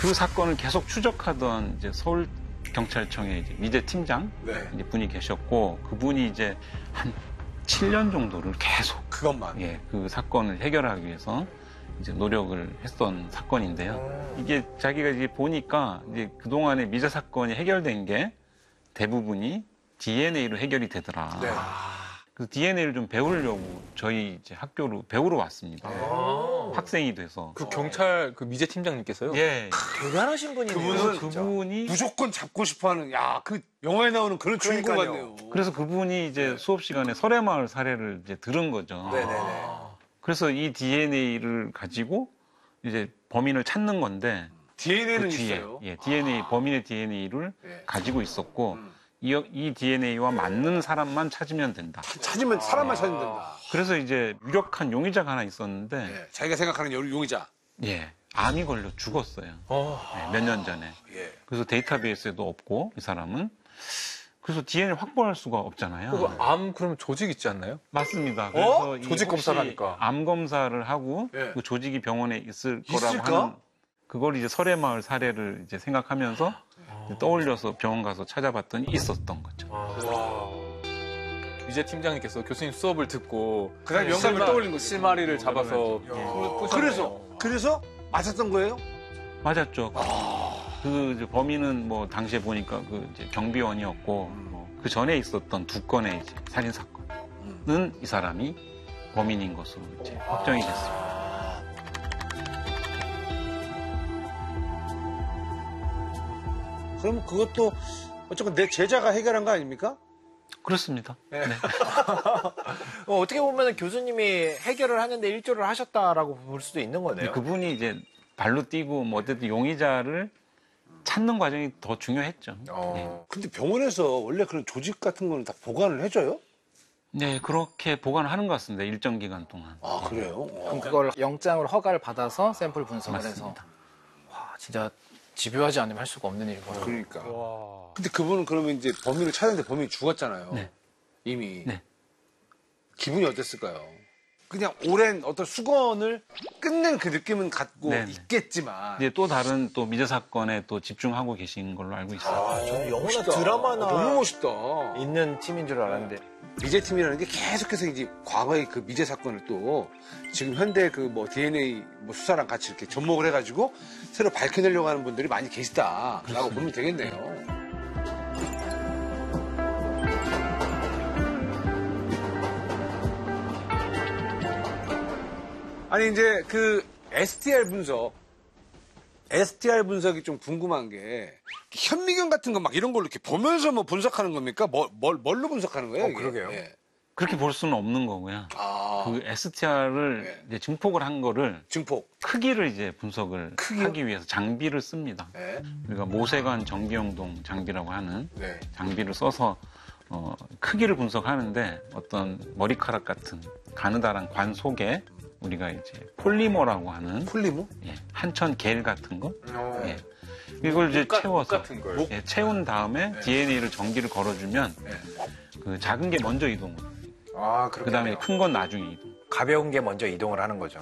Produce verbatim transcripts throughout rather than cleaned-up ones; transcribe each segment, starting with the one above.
그 사건을 계속 추적하던 이제 서울 경찰청의 이제 미제 팀장 네. 이제 분이 계셨고 그분이 이제 한 칠 년 정도를 계속 그것만 예, 그 사건을 해결하기 위해서 이제 노력을 했던 사건인데요. 이게 자기가 이제 보니까 이제 그동안의 미제 사건이 해결된 게 대부분이 디엔에이로 해결이 되더라. 네. 그래서 디엔에이를 좀 배우려고 저희 이제 학교로 배우러 왔습니다. 아. 학생이 돼서. 그 경찰 그 미제 팀장님께서요? 예. 대단하신 분이네요. 그분은 그분이 무조건 잡고 싶어하는 야, 그 영화에 나오는 그런 주인공 그러니까요. 같네요. 그래서 그분이 이제 수업 시간에 설해마을 사례를 이제 들은 거죠. 네네네. 그래서 이 디엔에이를 가지고 이제 범인을 찾는 건데 디엔에이는 그 뒤에 있어요. 예, 디엔에이 범인의 디엔에이를 예. 가지고 있었고 음. 이, 이 디엔에이와 맞는 사람만 찾으면 된다. 찾으면 사람만 찾으면 된다. 그래서 이제 유력한 용의자가 하나 있었는데 예. 자기가 생각하는 용- 용의자. 예, 암이 걸려 죽었어요. 어. 몇 년 전에. 예. 그래서 데이터베이스에도 없고 이 사람은 그래서 디엔에이를 확보할 수가 없잖아요. 그거 암 그럼 조직 있지 않나요? 맞습니다. 그래서 이 조직 혹시 검사를 하니까. 암 검사를 하고 예. 그 조직이 병원에 있을 거라고 있을까? 하는 그걸 이제 설해마을 사례를 이제 생각하면서 이제 떠올려서 병원 가서 찾아봤더니 있었던 거죠. 미제 팀장님께서 교수님 수업을 듣고 그다음에 영감을 실마- 떠올린 거죠. 실마리를 잡아서 야. 푸- 푸셨네요. 그래서 그래서 맞았던 거예요? 맞았죠. 그 이제 범인은 뭐 당시에 보니까 그 이제 경비원이었고 뭐그 전에 있었던 두 건의 이제 살인 사건은 이 사람이 범인인 것으로 이제 확정이 됐습니다. 그럼 그것도 어쨌건 내 제자가 해결한 거 아닙니까? 그렇습니다. 네. 어, 어떻게 보면 교수님이 해결을 하는데 일조를 하셨다라고 볼 수도 있는 근데 거네요. 그분이 이제 발로 뛰고 뭐 어쨌든 용의자를 찾는 과정이 더 중요했죠. 어. 근데 병원에서 원래 그런 조직 같은 거는 다 보관을 해줘요? 네, 그렇게 보관을 하는 것 같습니다. 일정 기간 동안. 아, 그래요? 그럼 그걸 영장을 허가를 받아서 샘플 분석을 해서 맞습니다. 와 진짜 집요하지 않으면 할 수가 없는 일이구나. 그러니까. 와. 근데 그분은 그러면 이제 범인을 찾았는데 범인이 죽었잖아요. 네. 이미. 네. 기분이 어땠을까요? 그냥 오랜 어떤 수건을 끝낸 그 느낌은 갖고 네네. 있겠지만. 이제 또 다른 또 미제 사건에 또 집중하고 계신 걸로 알고 있어요. 아, 저는 영화나 멋있다. 드라마나 너무 멋있다. 있는 팀인 줄 알았는데. 미제팀이라는 게 계속해서 이제 과거의 그 미제 사건을 또 지금 현대 그 뭐 디엔에이 뭐 수사랑 같이 이렇게 접목을 해가지고 새로 밝혀내려고 하는 분들이 많이 계시다라고 보면 되겠네요. 아니 이제 그 에스티알 분석, 에스티알 분석이 좀 궁금한 게 현미경 같은 거 막 이런 걸로 이렇게 보면서 뭐 분석하는 겁니까? 뭘, 뭘 뭘로 분석하는 거예요? 어, 이게? 그러게요. 예. 그렇게 볼 수는 없는 거고요. 아, 그 에스티알을 네. 이제 증폭을 한 거를 증폭. 크기를 이제 분석을 크기요? 하기 위해서 장비를 씁니다. 네. 우리가 모세관 전기용동 장비라고 하는 네. 장비를 써서 어, 크기를 분석하는데 어떤 머리카락 같은 가느다란 관 속에 우리가 이제 폴리머라고 하는 폴리모? 예, 한천 겔 같은 거 어. 예. 이걸 이제 목 채워서 같은 걸. 예, 채운 다음에 디엔에이를 전기를 걸어주면 네. 그 작은 게 먼저 이동을 아, 그 다음에 큰 건 나중에 이동. 가벼운 게 먼저 이동을 하는 거죠.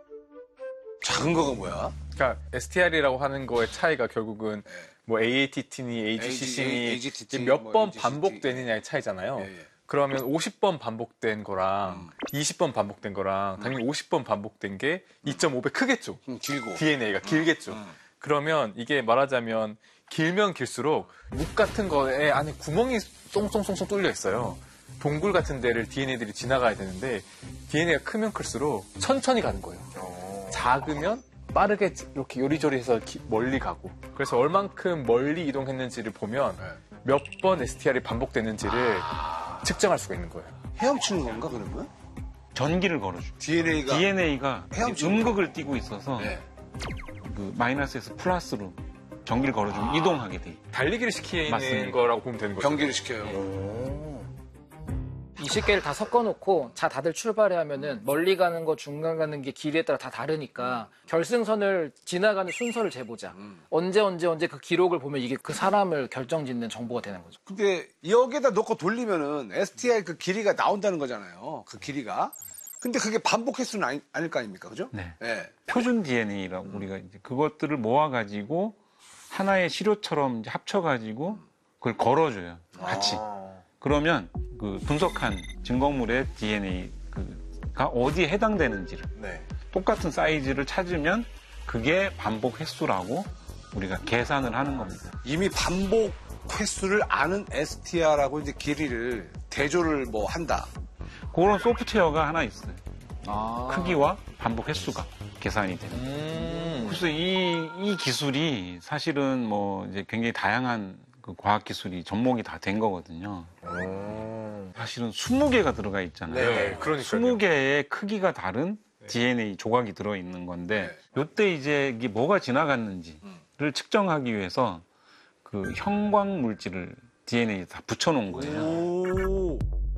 작은 거가 뭐야? 그러니까 에스티알이라고 하는 거의 차이가 결국은 뭐 에이에이티티니 에이지씨씨니 에이지티티, 몇 뭐 번 에이지씨티. 반복되느냐의 차이잖아요. 예, 예. 그러면 오십 번 반복된 거랑 음. 이십 번 반복된 거랑 당연히 오십 번 반복된 게 이 점 오 배 크겠죠. 음, 길고. 디엔에이가 길겠죠. 음. 그러면 이게 말하자면 길면 길수록 묵 같은 거에 안에 구멍이 똥똥똥똥 뚫려 있어요. 동굴 같은 데를 디엔에이들이 지나가야 되는데 디엔에이가 크면 클수록 천천히 가는 거예요. 작으면 빠르게 이렇게 요리조리 해서 기- 멀리 가고. 그래서 얼만큼 멀리 이동했는지를 보면 네. 몇 번 에스티알이 반복됐는지를 측정할 수가 있는 거예요. 헤엄치는 건가 그러면? 전기를 걸어줘. 디엔에이가 디엔에이가 헤엄치는 음극을 띠고 있어서 네. 그 마이너스에서 플러스로 전기를 걸어주면 이동하게 돼. 달리기를 시키는 맞습니다. 거라고 보면 되는 거죠. 경기를 시켜요. 이십 개를 다 섞어놓고 자 다들 출발해 하면은 멀리 가는 거 중간 가는 게 길이에 따라 다 다르니까 결승선을 지나가는 순서를 재보자. 언제 언제 언제 그 기록을 보면 이게 그 사람을 결정짓는 정보가 되는 거죠. 근데 여기에다 놓고 돌리면은 에스티아이 그 길이가 나온다는 거잖아요. 그 길이가. 근데 그게 반복 횟수는 아니, 아닐 거 아닙니까? 그죠? 네. 네. 표준 디엔에이라고 우리가 이제 그것들을 모아가지고 하나의 시료처럼 이제 합쳐가지고 그걸 걸어줘요. 같이. 아. 그러면 그 분석한 증거물의 디엔에이가 어디에 해당되는지를 네. 똑같은 사이즈를 찾으면 그게 반복 횟수라고 우리가 계산을 하는 겁니다. 이미 반복 횟수를 아는 에스티알하고 이제 길이를 대조를 뭐 한다. 그런 소프트웨어가 하나 있어요. 아. 크기와 반복 횟수가 계산이 되는. 음. 그래서 이, 이 기술이 사실은 뭐 이제 굉장히 다양한 그 과학 기술이 접목이 다 된 거거든요. 음. 사실은 스무 개가 들어가 있잖아요. 네, 그러니까요. 스무 개의 크기가 다른 디엔에이 조각이 들어 있는 건데 요때 이제 이게 뭐가 지나갔는지를 측정하기 위해서 그 형광 물질을 디엔에이에 다 붙여 놓은 거예요. 오.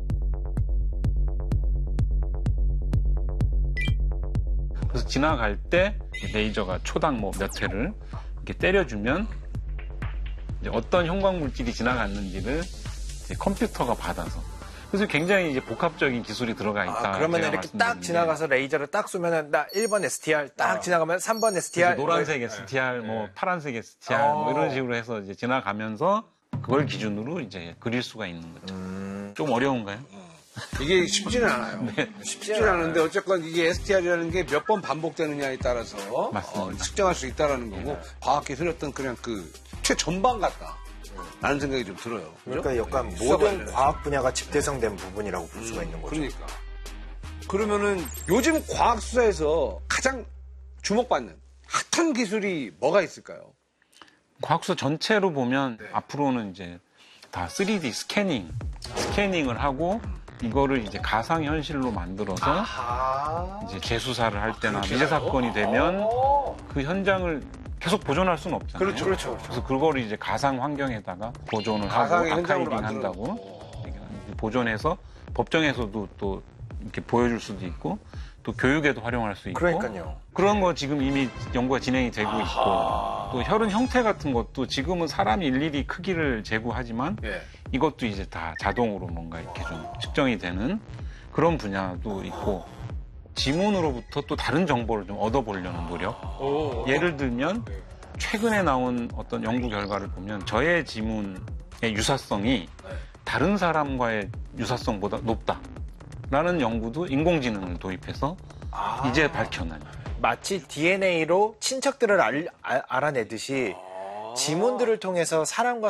그래서 지나갈 때 레이저가 초당 뭐 몇 회를 이렇게 때려주면 이제 어떤 형광 물질이 지나갔는지를 이제 컴퓨터가 받아서 그래서 굉장히 이제 복합적인 기술이 들어가 있다. 아, 그러면 제가 이렇게 딱 말씀드렸는데. 지나가서 레이저를 딱 쏘면은 나 일 번 에스티알 딱 어. 지나가면 삼 번 그래서 에스티알 노란색 에스티알, 뭐 파란색 에스티알, 뭐 어. 이런 식으로 해서 이제 지나가면서 그걸 기준으로 이제 그릴 수가 있는 거죠. 음. 좀 어려운가요? 이게 쉽지는 않아요. 쉽지는 않은데 어쨌건 이게 에스티알이라는 게 몇 번 반복되느냐에 따라서 맞습니다. 어, 측정할 수 있다라는 거고 과학기술이 어떤 그냥 그 최전방 같다. 라는 생각이 좀 들어요. 그죠? 그러니까 약간 수사 모든 관련해서. 과학 분야가 집대성된 부분이라고 볼 수가 있는 거죠. 그러니까. 그러면은 요즘 과학 수사에서 가장 주목받는 핫한 기술이 뭐가 있을까요? 과학수사 전체로 보면 앞으로는 이제 다 쓰리디 스캐닝, 스캐닝을 하고 이거를 이제 가상 현실로 만들어서 아. 이제 재수사를 할 때나 미제 사건이 되면 그 현장을 계속 보존할 수는 없잖아요. 그렇죠, 그렇죠. 그래서 그거를 이제 가상 환경에다가 보존을 하고 가상의 현장으로 아카이빙 한다고 보존해서 법정에서도 또 이렇게 보여줄 수도 있고 또 교육에도 활용할 수 있고 그러니까요. 그런 거 지금 이미 연구가 진행이 되고 있고 또 혈흔 형태 같은 것도 지금은 사람이 일일이 크기를 재고하지만 예. 이것도 이제 다 자동으로 뭔가 이렇게 좀 측정이 되는 그런 분야도 있고 지문으로부터 또 다른 정보를 좀 얻어보려는 노력. 예를 들면 최근에 나온 어떤 연구 결과를 보면 저의 지문의 유사성이 다른 사람과의 유사성보다 높다라는 연구도 인공지능을 도입해서 이제 밝혀낸. 마치 디엔에이로 친척들을 알, 아- 알아내듯이 지문들을 통해서 사람과